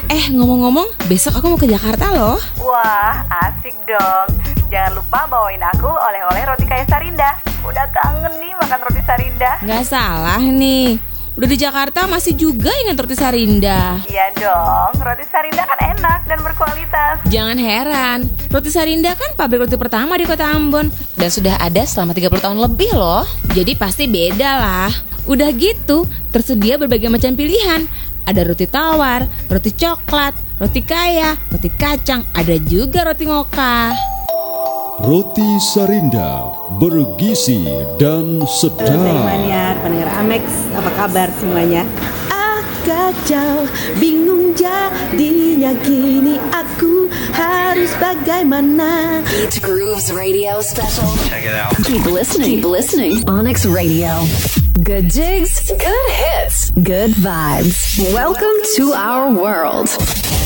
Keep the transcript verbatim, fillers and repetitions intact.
Eh, ngomong-ngomong, besok aku mau ke Jakarta loh. Wah, asik dong. Jangan lupa bawain aku oleh-oleh roti kaya Sarinda. Udah kangen nih makan roti Sarinda. Nggak salah nih. Udah di Jakarta masih juga ingat roti Sarinda. Iya dong, roti Sarinda kan enak dan berkualitas. Jangan heran, roti Sarinda kan pabrik roti pertama di kota Ambon. Dan sudah ada selama tiga puluh tahun lebih loh. Jadi pasti beda lah. Udah gitu, tersedia berbagai macam pilihan. Ada roti tawar, roti coklat, roti kaya, roti kacang, ada juga roti mocha. Roti Sarinda bergizi dan sedap. Halo saya Maniar, pendengar Amex, apa kabar semuanya? Ah kacau, bingung jadinya gini, aku harus bagaimana? Beat Grooves Radio Special. Check it out. Keep listening. Keep listening. Onyx Radio. Good jigs, good hits, good vibes. Welcome to our world.